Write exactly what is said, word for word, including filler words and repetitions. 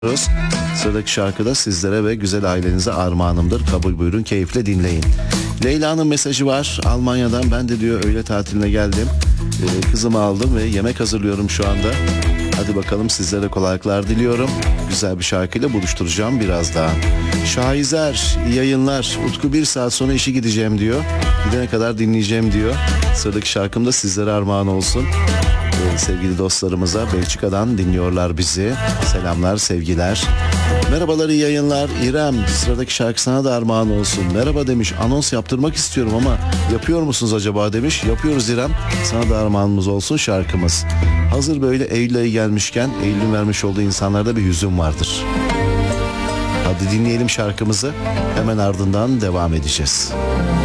Sıradaki şarkı da sizlere ve güzel ailenize armağanımdır. Kabul buyurun, keyifle dinleyin. Leyla'nın mesajı var Almanya'dan. Ben de diyor öğle tatiline geldim. Ee, kızımı aldım ve yemek hazırlıyorum şu anda. Hadi bakalım, sizlere kolaylıklar diliyorum. Güzel bir şarkıyla buluşturacağım biraz daha. Şahizer, iyi yayınlar. Utku bir saat sonra işe gideceğim diyor. Gidene kadar dinleyeceğim diyor. Sıradaki şarkım da sizlere armağan olsun. Ee, sevgili dostlarımıza Belçika'dan dinliyorlar bizi. Selamlar, sevgiler. Merhabalar, iyi yayınlar. İrem, sıradaki şarkı sana da armağan olsun. Merhaba demiş, anons yaptırmak istiyorum ama yapıyor musunuz acaba demiş. Yapıyoruz İrem, sana da armağanımız olsun şarkımız. Hazır böyle Eylül ayı gelmişken Eylül'ün vermiş olduğu insanlarda bir hüzün vardır. Hadi dinleyelim şarkımızı, hemen ardından devam edeceğiz.